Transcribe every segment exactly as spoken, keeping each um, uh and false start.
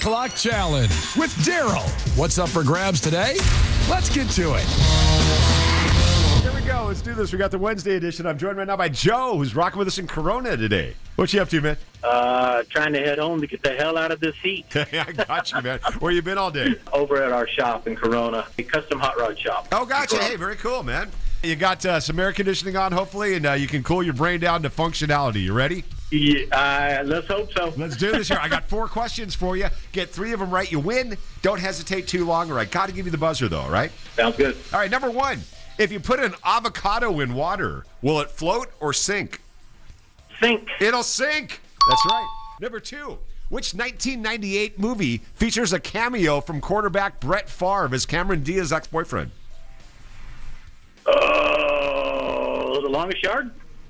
Clock Challenge with Daryl. What's up for grabs today? Let's get to it. Here we go. Let's do this. We got the Wednesday edition. I'm joined right now by Joe, who's rocking with us in Corona today. What you up to, man? Uh, trying to head home to get the hell out of this heat. I got you, man. Where you been all day? Over at our shop in Corona, a custom hot rod shop. Oh, gotcha. Hey, very cool, man. You got uh, some air conditioning on, hopefully, and uh, you can cool your brain down to functionality. You ready? Yeah, uh, let's hope so. Let's do this here. I got four questions for you. Get three of them right, you win. Don't hesitate too long, or I got to give you the buzzer, though, all right? Sounds good. All right, number one. If you put an avocado in water, will it float or sink? Sink. It'll sink. That's right. Number two. Which nineteen ninety-eight movie features a cameo from quarterback Brett Favre as Cameron Diaz's ex-boyfriend? Oh, the longest yard?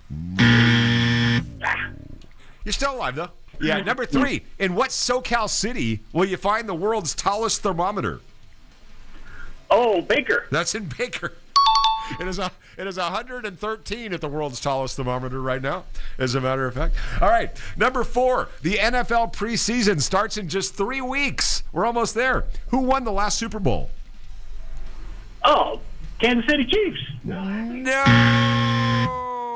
You're still alive, though. Yeah, number three. In what SoCal city will you find the world's tallest thermometer? Oh, Baker. That's in Baker. It is a, it is one hundred thirteen at the world's tallest thermometer right now, as a matter of fact. All right, number four. The N F L preseason starts in just three weeks. We're almost there. Who won the last Super Bowl? Oh, Kansas City Chiefs. No!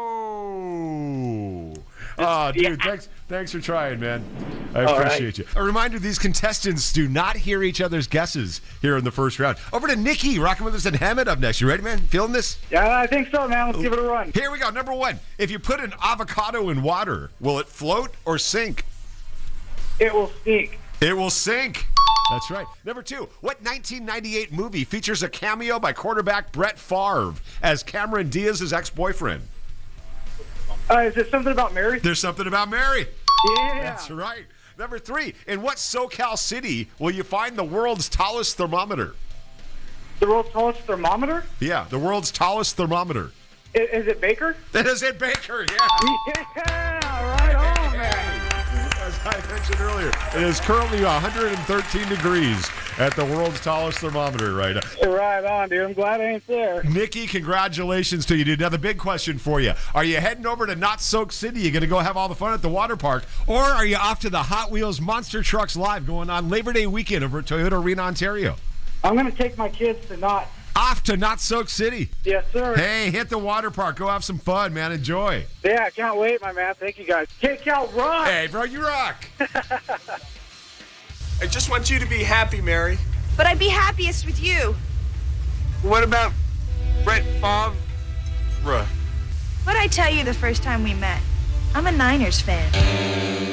Oh, dude, thanks thanks for trying, man. I appreciate you. A reminder, these contestants do not hear each other's guesses here in the first round. Over to Nikki, rocking with us in Hammond up next. You ready, man? Feeling this? Yeah, I think so, man. Let's give it a run. Here we go. Number one. If you put an avocado in water, will it float or sink? It will sink. It will sink. That's right. Number two. What nineteen ninety-eight movie features a cameo by quarterback Brett Favre as Cameron Diaz's ex-boyfriend? Uh, is it something about Mary? There's something about Mary. Yeah. That's right. Number three. In what SoCal city will you find the world's tallest thermometer? The world's tallest thermometer? Yeah, the world's tallest thermometer. Is, is it Baker? That is in Baker, yeah. Yeah, right on, man. As I mentioned earlier, it is currently one hundred thirteen degrees at the world's tallest thermometer right now. Right on, dude. I'm glad I ain't there. Nikki, congratulations to you, dude. Now, the big question for you. Are you heading over to Not Soak City? You going to go have all the fun at the water park? Or are you off to the Hot Wheels Monster Trucks Live going on Labor Day weekend over at Toyota Arena, Ontario? I'm going to take my kids to Not. Off to Not Soak City. Yes, sir. Hey, hit the water park. Go have some fun, man. Enjoy. Yeah, I can't wait, my man. Thank you, guys. Kick out rock. Hey, bro, you rock. I just want you to be happy, Mary. But I'd be happiest with you. What about Brett Favre? What'd I tell you the first time we met? I'm a Niners fan.